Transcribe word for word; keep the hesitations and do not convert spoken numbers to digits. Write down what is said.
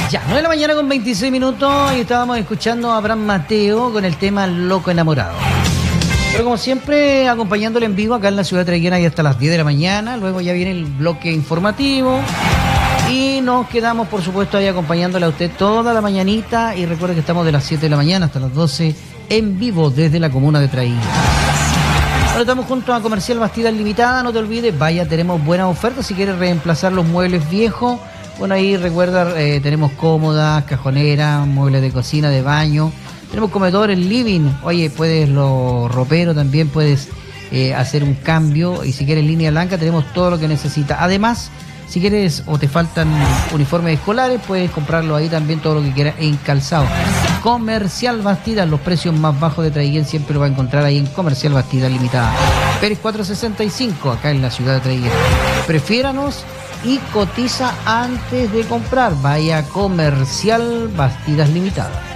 Ya, nueve de la mañana con veintiséis minutos y estábamos escuchando a Abraham Mateo con el tema Loco Enamorado. Pero como siempre, acompañándole en vivo acá en la ciudad de Traiguera y hasta las diez de la mañana. Luego ya viene el bloque informativo. Y nos quedamos, por supuesto, ahí acompañándole a usted toda la mañanita. Y recuerde que estamos de las siete de la mañana hasta las doce en vivo desde la comuna de Traiguera. Ahora estamos junto a Comercial Bastidas Limitada. No te olvides, vaya, tenemos buenas ofertas. Si quieres reemplazar los muebles viejos, bueno, ahí recuerda, eh, tenemos cómodas, cajoneras, muebles de cocina, de baño. Tenemos comedores, living. Oye, puedes los roperos también, puedes eh, hacer un cambio. Y si quieres línea blanca, tenemos todo lo que necesitas. Además, si quieres o te faltan uniformes escolares, puedes comprarlo ahí también, todo lo que quieras en calzado. Comercial Bastidas, los precios más bajos de Traiguén siempre lo va a encontrar ahí en Comercial Bastidas Limitada. Pérez cuatrocientos sesenta y cinco, acá en la ciudad de Traiguén. Prefiéranos y cotiza antes de comprar. Vaya a Comercial Bastidas Limitada.